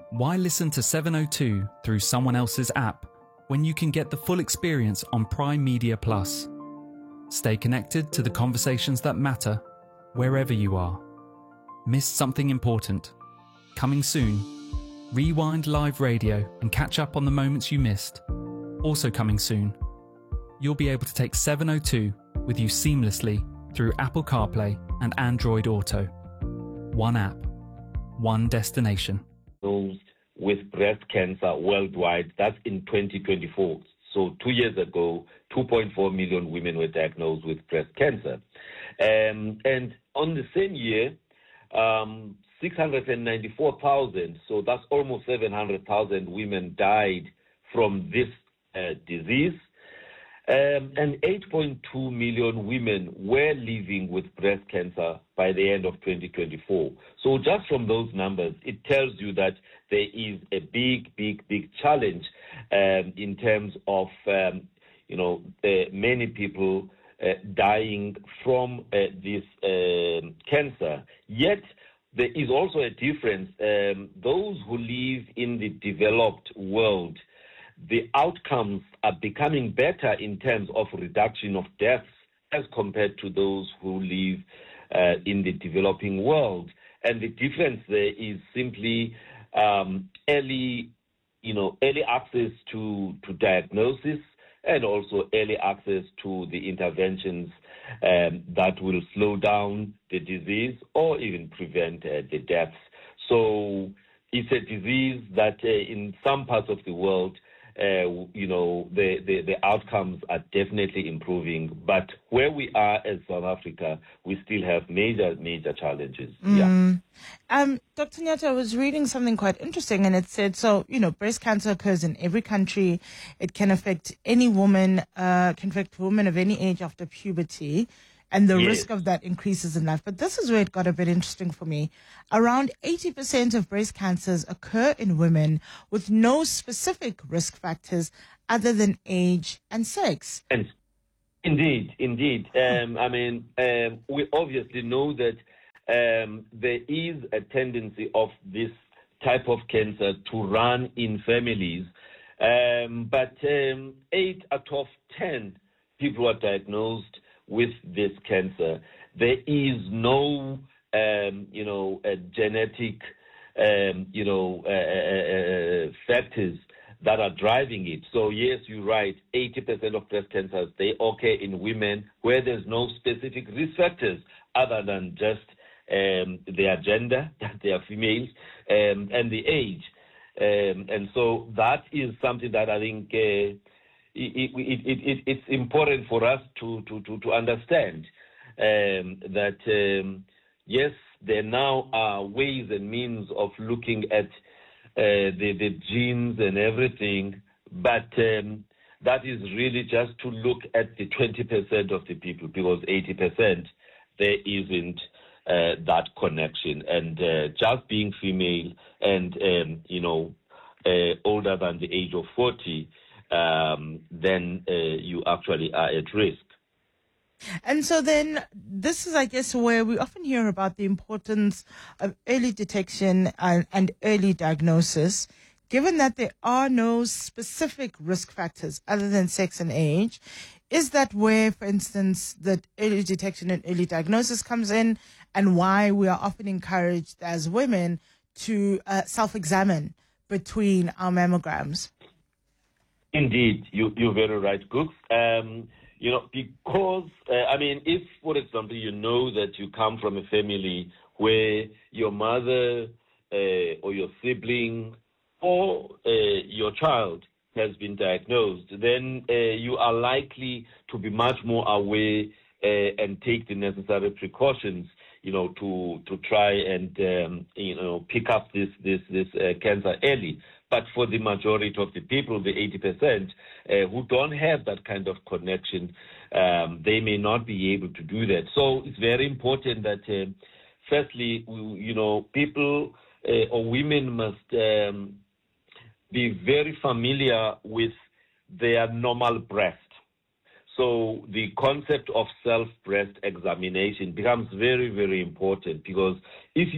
Why listen to 702 through someone else's app when you can get the full experience on Prime Media Plus? Stay connected to the conversations that matter wherever you are. Missed something important? Coming soon. Rewind live radio and catch up on the moments you missed. Also coming soon. You'll be able to take 702 with you seamlessly through Apple CarPlay and Android Auto. One app, one destination. With breast cancer worldwide, that's in 2024. So 2 years ago, 2.4 million women were diagnosed with breast cancer. And on the same year, 694,000, so that's almost 700,000 women died from this disease. And 8.2 million women were living with breast cancer by the end of 2024. So just from those numbers, it tells you that there is a big challenge in terms of, many people dying from this cancer. Yet, there is also a difference. Those who live in the developed world, the outcomes are becoming better in terms of reduction of deaths as compared to those who live in the developing world. And the difference there is simply early access to diagnosis and also early access to the interventions that will slow down the disease or even prevent the deaths. So it's a disease that in some parts of the world, the outcomes are definitely improving. But where we are as South Africa, we still have major challenges. Yeah. Dr. Nyathi, I was reading something quite interesting, and it said, breast cancer occurs in every country. It can affect any woman, can affect women of any age after puberty. And the risk of that increases in life. But this is where it got a bit interesting for me. Around 80% of breast cancers occur in women with no specific risk factors other than age and sex. And indeed. We obviously know that there is a tendency of this type of cancer to run in families. But 8 out of 10 people are diagnosed with this cancer. There is no, genetic, factors that are driving it. So yes, you're right. 80% of breast cancers, they occur in women where there's no specific risk factors other than just their gender, that they are females, and the age. And so that is something that I think it's important for us to understand that yes, there now are ways and means of looking at the genes and everything, but that is really just to look at the 20% of the people, because 80% there isn't that connection. And just being female and older than the age of 40. Then you actually are at risk. And so then this is, I guess, where we often hear about the importance of early detection and early diagnosis. Given that there are no specific risk factors other than sex and age, is that where, for instance, that early detection and early diagnosis comes in, and why we are often encouraged as women to self-examine between our mammograms? Indeed, you're very right, Cooks. Because, if, for example, you know that you come from a family where your mother or your sibling or your child has been diagnosed, then you are likely to be much more aware and take the necessary precautions, to try and, pick up this cancer early. But for the majority of the people, the 80%, who don't have that kind of connection, they may not be able to do that. So it's very important that, firstly, people or women must be very familiar with their normal breast. So the concept of self-breast examination becomes very, very important, because if